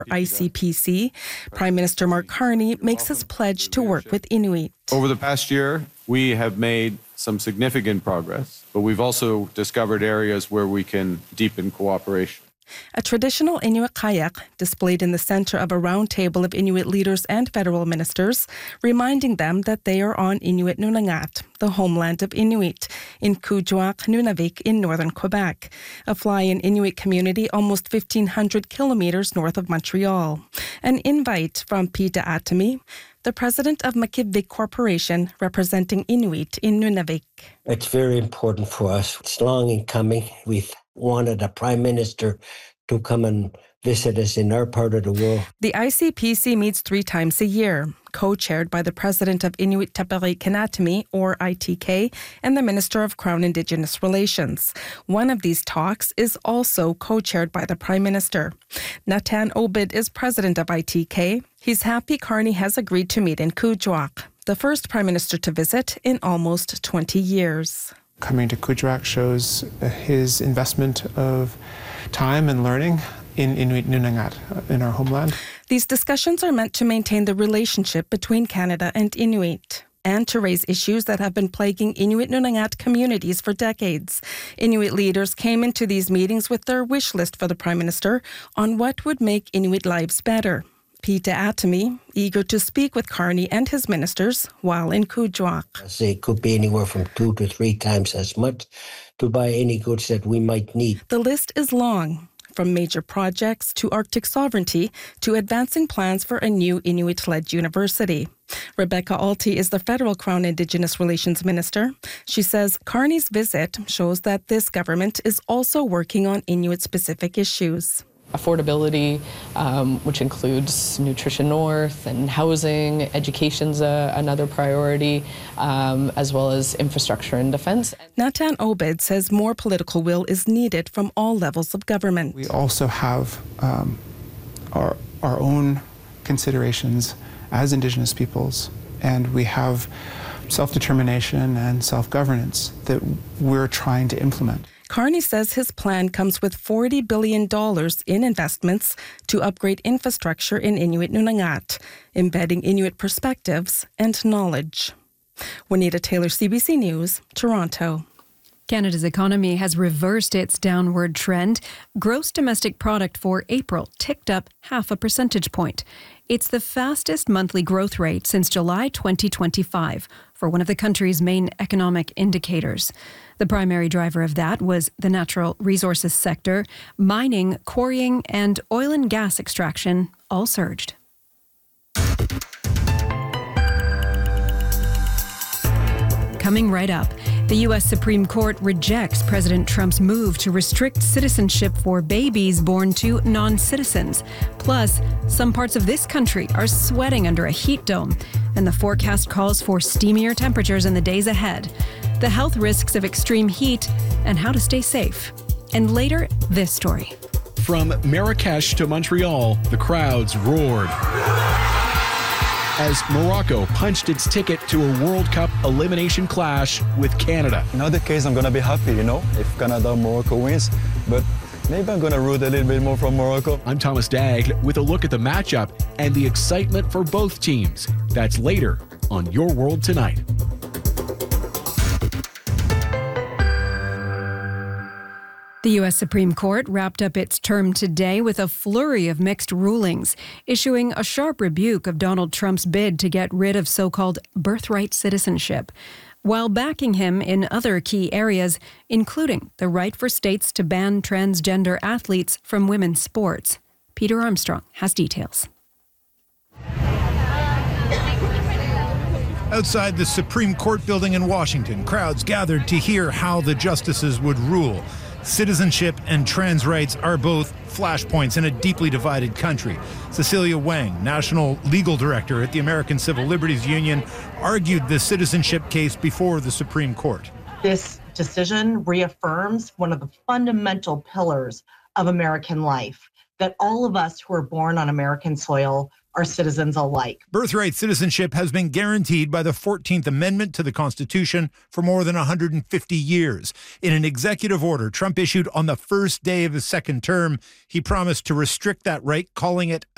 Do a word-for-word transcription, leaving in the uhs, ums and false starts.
I C P C, Prime Minister Mark Carney makes his pledge to work with Inuit. Over the past year, we have made some significant progress, but we've also discovered areas where we can deepen cooperation. A traditional Inuit kayak displayed in the center of a round table of Inuit leaders and federal ministers, reminding them that they are on Inuit Nunangat, the homeland of Inuit, in Kuujjuaq, Nunavik in northern Quebec, a fly-in Inuit community almost fifteen hundred kilometers north of Montreal. An invite from Pita Atami, the president of Makivik Corporation, representing Inuit in Nunavik. It's very important for us. It's long in coming. We've wanted a prime minister to come and visit us in our part of the world. The I C P C meets three times a year, co-chaired by the president of Inuit Taperi Kanatami, or I T K, and the Minister of Crown Indigenous Relations. One of these talks is also co-chaired by the Prime Minister. Natan Obid is president of I T K. He's happy Carney has agreed to meet in Kuujjuaq, the first prime minister to visit in almost twenty years. Coming to Kuujjuaq shows his investment of time and learning in Inuit Nunangat, in our homeland. These discussions are meant to maintain the relationship between Canada and Inuit, and to raise issues that have been plaguing Inuit Nunangat communities for decades. Inuit leaders came into these meetings with their wish list for the Prime Minister on what would make Inuit lives better. Pita Atami, eager to speak with Carney and his ministers while in Kuujjuaq. It could be anywhere from two to three times as much to buy any goods that we might need. The list is long, from major projects to Arctic sovereignty to advancing plans for a new Inuit-led university. Rebecca Alty is the federal Crown Indigenous Relations Minister. She says Carney's visit shows that this government is also working on Inuit-specific issues. Affordability, um, which includes Nutrition North and housing, education's a, another priority, um, as well as infrastructure and defense. Natan Obid says more political will is needed from all levels of government. We also have um, our, our own considerations as Indigenous peoples, and we have self-determination and self-governance that we're trying to implement. Carney says his plan comes with forty billion dollars in investments to upgrade infrastructure in Inuit Nunangat, embedding Inuit perspectives and knowledge. Juanita Taylor, C B C News, Toronto. Canada's economy has reversed its downward trend. Gross domestic product for April ticked up half a percentage point. It's the fastest monthly growth rate since July twenty twenty-five for one of the country's main economic indicators. The primary driver of that was the natural resources sector. Mining, quarrying, and oil and gas extraction all surged. Coming right up, the U S Supreme Court rejects President Trump's move to restrict citizenship for babies born to non-citizens. Plus, some parts of this country are sweating under a heat dome, and the forecast calls for steamier temperatures in the days ahead. The health risks of extreme heat and how to stay safe. And later, this story. From Marrakesh to Montreal, the crowds roared as Morocco punched its ticket to a World Cup elimination clash with Canada. In other case, I'm going to be happy, you know, if Canada Morocco wins, but maybe I'm going to root a little bit more for Morocco. I'm Thomas Dagg with a look at the matchup and the excitement for both teams. That's later on Your World Tonight. The U S Supreme Court wrapped up its term today with a flurry of mixed rulings, issuing a sharp rebuke of Donald Trump's bid to get rid of so-called birthright citizenship, while backing him in other key areas, including the right for states to ban transgender athletes from women's sports. Peter Armstrong has details. Outside the Supreme Court building in Washington, crowds gathered to hear how the justices would rule. Citizenship and trans rights are both flashpoints in a deeply divided country. Cecilia Wang, National Legal Director at the American Civil Liberties Union, argued the citizenship case before the Supreme Court. This decision reaffirms one of the fundamental pillars of American life, that all of us who are born on American soil are citizens alike. Birthright citizenship has been guaranteed by the fourteenth Amendment to the Constitution for more than one hundred fifty years. In an executive order Trump issued on the first day of his second term, he promised to restrict that right, calling it